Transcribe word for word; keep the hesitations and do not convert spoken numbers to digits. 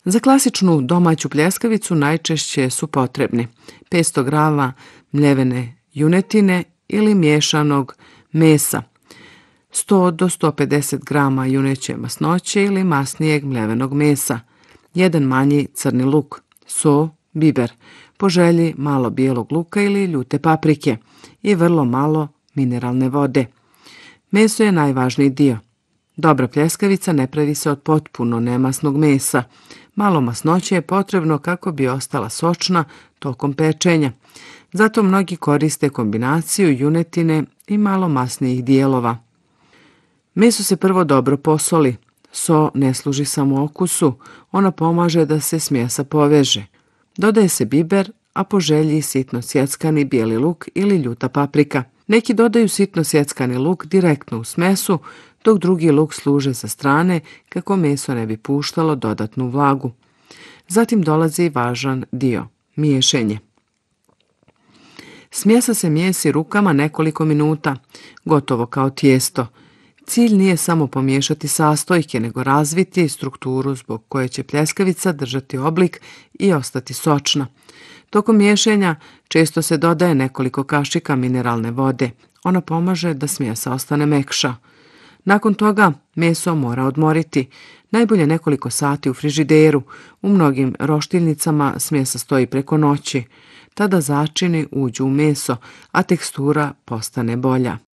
Za klasičnu domaću pljeskavicu najčešće su potrebni petsto grama mljevene junetine ili miješanog mesa, sto do sto pedeset grama juneće masnoće ili masnijeg mljevenog mesa, jedan manji crni luk, so, biber, po želji malo bijelog luka ili ljute paprike i vrlo malo mineralne vode. Meso je najvažniji dio. Dobra pljeskavica ne pravi se od potpuno nemasnog mesa. Malo masnoće je potrebno kako bi ostala sočna tokom pečenja. Zato mnogi koriste kombinaciju junetine i malo masnijih dijelova. Meso se prvo dobro posoli. So ne služi samo okusu, ona pomaže da se smjesa poveže. Dodaje se biber, a po želji sitno sjeckani bijeli luk ili ljuta paprika. Neki dodaju sitno sjeckani luk direktno u smesu, dok drugi luk služe sa strane kako meso ne bi puštalo dodatnu vlagu. Zatim dolazi važan dio, miješenje. Smjesa se mijesi rukama nekoliko minuta, gotovo kao tijesto. Cilj nije samo pomiješati sastojke, nego razviti strukturu zbog koje će pljeskavica držati oblik i ostati sočna. Tokom miješanja često se dodaje nekoliko kašika mineralne vode. Ona pomaže da smjesa ostane mekša. Nakon toga meso mora odmoriti, najbolje nekoliko sati u frižideru. U mnogim roštiljnicama smjesa stoji preko noći. Tada začini uđu u meso, a tekstura postane bolja.